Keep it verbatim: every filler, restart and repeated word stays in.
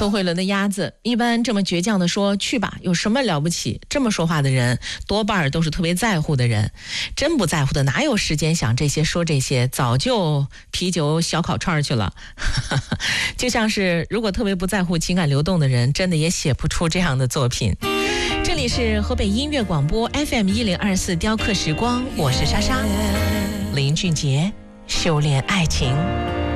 宋慧伦的鸭子，一般这么倔强的说去吧，有什么了不起？这么说话的人，多半都是特别在乎的人。真不在乎的，哪有时间想这些说这些？早就啤酒小烤串去了。就像是如果特别不在乎情感流动的人，真的也写不出这样的作品。这里是河北音乐广播 F M 一零二四雕刻时光，我是莎莎。林俊杰，修炼爱情。